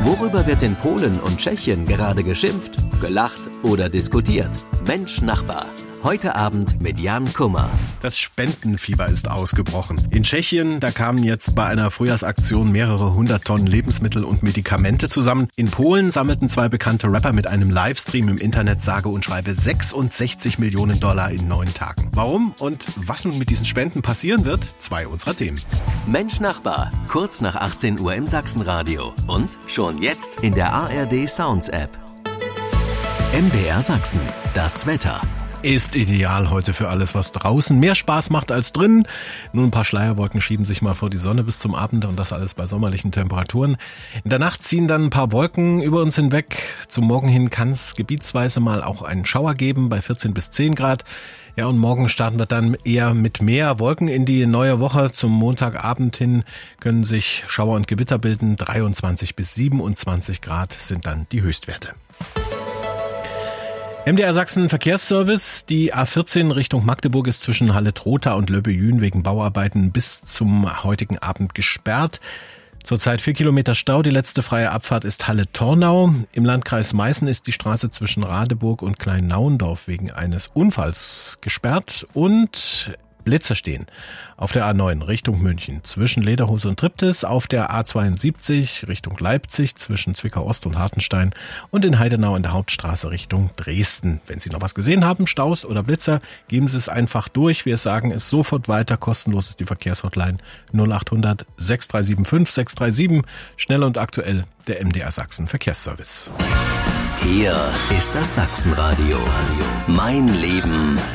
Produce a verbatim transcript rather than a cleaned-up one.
Worüber wird in Polen und Tschechien gerade geschimpft, gelacht oder diskutiert? Mensch Nachbar. Heute Abend mit Jan Kummer. Das Spendenfieber ist ausgebrochen. In Tschechien, da kamen jetzt bei einer Frühjahrsaktion mehrere hundert Tonnen Lebensmittel und Medikamente zusammen. In Polen sammelten zwei bekannte Rapper mit einem Livestream im Internet sage und schreibe sechsundsechzig Millionen Dollar in neun Tagen. Warum und was nun mit diesen Spenden passieren wird? Zwei unserer Themen. Mensch Nachbar, kurz nach achtzehn Uhr im Sachsenradio und schon jetzt in der A R D Sounds App. M D R Sachsen, das Wetter. Ist ideal heute für alles, was draußen mehr Spaß macht als drinnen. Nur ein paar Schleierwolken schieben sich mal vor die Sonne bis zum Abend und das alles bei sommerlichen Temperaturen. In der Nacht ziehen dann ein paar Wolken über uns hinweg. Zum Morgen hin kann es gebietsweise mal auch einen Schauer geben bei vierzehn bis zehn Grad. Ja, und morgen starten wir dann eher mit mehr Wolken in die neue Woche. Zum Montagabend hin können sich Schauer und Gewitter bilden. dreiundzwanzig bis siebenundzwanzig Grad sind dann die Höchstwerte. M D R Sachsen Verkehrsservice. Die A vierzehn Richtung Magdeburg ist zwischen Halle-Trotha und Löbbejün wegen Bauarbeiten bis zum heutigen Abend gesperrt. Zurzeit vier Kilometer Stau. Die letzte freie Abfahrt ist Halle-Tornau. Im Landkreis Meißen ist die Straße zwischen Radeburg und Klein-Nauendorf wegen eines Unfalls gesperrt und Blitzer stehen auf der A neun Richtung München zwischen Lederhose und Triptis, auf der A zweiundsiebzig Richtung Leipzig zwischen Zwickau-Ost und Hartenstein und in Heidenau in der Hauptstraße Richtung Dresden. Wenn Sie noch was gesehen haben, Staus oder Blitzer, geben Sie es einfach durch. Wir sagen es sofort weiter. Kostenlos ist die Verkehrshotline null acht hundert sechs drei sieben fünf sechs drei sieben. Schnell und aktuell der M D R Sachsen Verkehrsservice. Hier ist das Sachsenradio. Mein Leben